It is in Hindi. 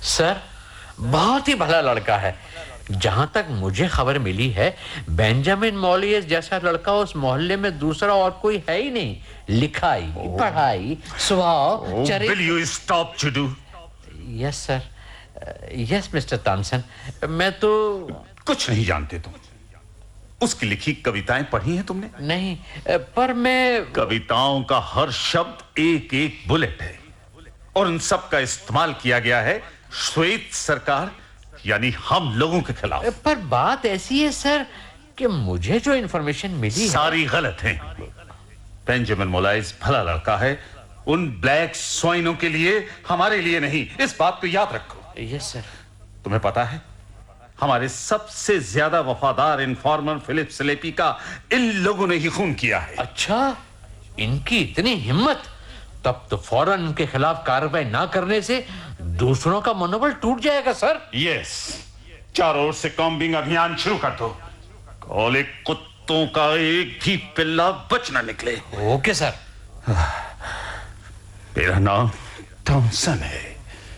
सर, बहुत ही भला लड़का है। जहां तक मुझे खबर मिली है, बेंजामिन मॉलियस जैसा लड़का उस मोहल्ले में दूसरा और कोई है ही नहीं। लिखाई, पढ़ाई, स्वभाव, चरित्र। Will you stop, Judu? Yes sir, yes mister Thomson. मैं तो कुछ नहीं जानते तुम। उसकी लिखी कविताएं पढ़ी हैं तुमने? नहीं, पर मैं कविताओं का हर शब्द एक एक बुलेट है और उन सब का इस्तेमाल किया गया है श्वेत सरकार यानी हम लोगों के खिलाफ। पर बात ऐसी है सर कि मुझे जो इंफॉर्मेशन मिली सारी गलत है। बेंजामिन मोलाइस भला लड़का है, उन ब्लैक स्वाइनों के लिए, हमारे लिए नहीं। इस बात को याद रखो। Yes sir. तुम्हें पता है, हमारे सबसे ज्यादा वफादार इन्फॉर्मर फिलिप स्लेपी का इन लोगों ने ही खून किया है। अच्छा, इनकी इतनी हिम्मत। तब तो फौरन उनके खिलाफ कार्रवाई ना करने से दूसरों का मनोबल टूट जाएगा सर। यस, चारों ओर से कॉम्बिंग अभियान शुरू कर दो। काले कुत्तों का एक भी पिल्ला बच ना निकले। Okay sir. मेरा नाम थॉमसन है।